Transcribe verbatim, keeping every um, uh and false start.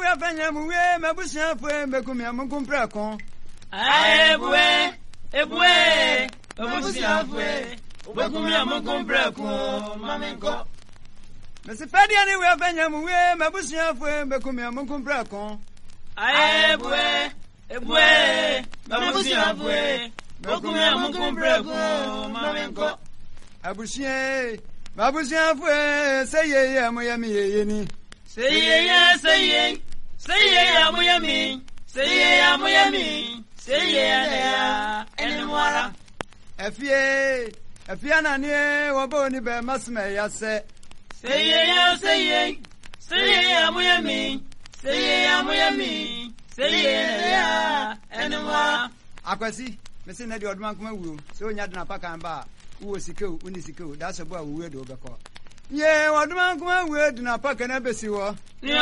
we afanya mu we mabusia fo mekum ya munkum prako. Ebue, ebue, mabusia fo mekum ya munkum prako mamenko. Mesi fadia ni we afanya mu we mabusia fo mekum ya munkum prako. Ebue, ebue, mabusia fo mekum ya munkum prako mamenko. Abusia, mabusia fo say ye amoyami ye ni. Say ye, say ye, say ye amoyami, say ye amoyami, say ye ya enwara. Efie, efia na ni wobo ni be masme ya se. Say ye, say ye, say ye amoyami, say ye amoyami, say ye ya enwara. Akwasi, me se na di odman kuma wuro. Se onya dna paka nba, wo sikeu, uni sikeu, da so bo a wo we do be ko. Ye odman kuma we dna paka na besi wo.